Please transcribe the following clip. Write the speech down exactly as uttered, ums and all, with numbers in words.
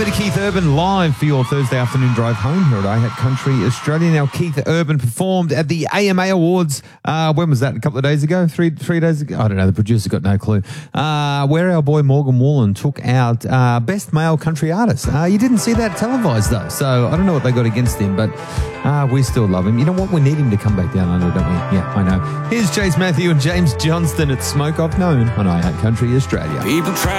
bit of Keith Urban live for your Thursday afternoon drive home here at I Hat Country Australia. Now, Keith Urban performed at the A M A Awards. Uh, when was that? A couple of days ago? Three three days ago? I don't know. The producer got no clue. Uh, where our boy Morgan Wallen took out uh, Best Male Country Artist. Uh, you didn't see that televised, though, so I don't know what they got against him, but uh, we still love him. You know what? We need him to come back down under, don't we? Yeah, I know. Here's Chase Matthew and James Johnston at Smoke Off Known on I Hat Country Australia. People try